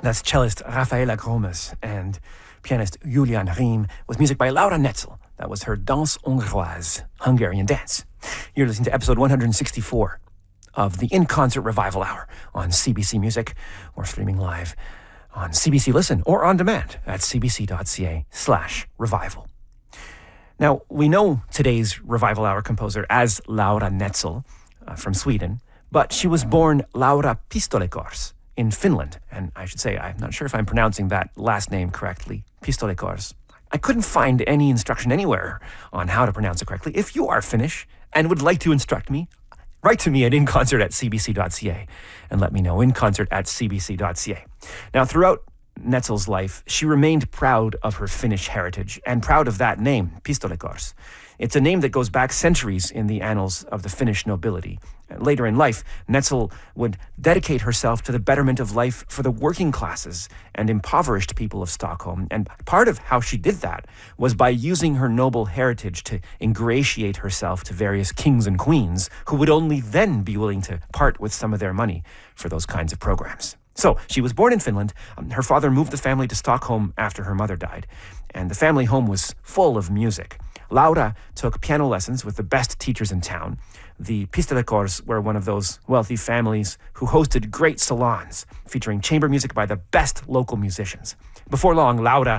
That's cellist Rafaela Gromes and pianist Julian Riem with music by Laura Netzel. That was her Danse Hongroise, Hungarian dance. You're listening to episode 164 of the In Concert Revival Hour on CBC Music, or streaming live on CBC Listen or on demand at cbc.ca/revival. Now, we know today's Revival Hour composer as Laura Netzel from Sweden, but she was born Laura Pistolekors in Finland. And I should say, I'm not sure if I'm pronouncing that last name correctly, Pistolekors. I couldn't find any instruction anywhere on how to pronounce it correctly. If you are Finnish and would like to instruct me, write to me at inconcert@cbc.ca and let me know, inconcert@cbc.ca. Now, throughout Netzel's life, she remained proud of her Finnish heritage and proud of that name, Pistolekors. It's a name that goes back centuries in the annals of the Finnish nobility. Later in life, Netzel would dedicate herself to the betterment of life for the working classes and impoverished people of Stockholm. And part of how she did that was by using her noble heritage to ingratiate herself to various kings and queens who would only then be willing to part with some of their money for those kinds of programs. So she was born in Finland. Her father moved the family to Stockholm after her mother died, and the family home was full of music. Laura took piano lessons with the best teachers in town. The Pistolekors were one of those wealthy families who hosted great salons featuring chamber music by the best local musicians. Before long, Laura